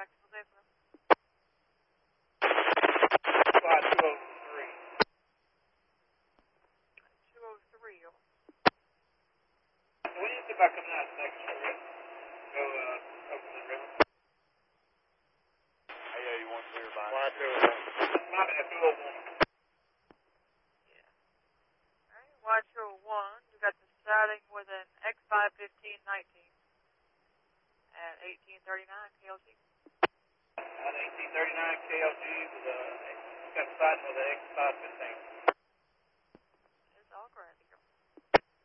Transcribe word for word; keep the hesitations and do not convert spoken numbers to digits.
Jacksonville Zephyr. Fly two oh three. two oh three. What do you think about coming out second street? Go, uh, open the river. Hey, yeah, you want clear by? Fly two oh one. My bad, two oh one. Yeah. Alright, Y two oh one. You got the siding with an X five fifteen nineteen at eighteen thirty-nine K L G. At eighteen thirty-nine K L G with a, got siding with an X five fifteen.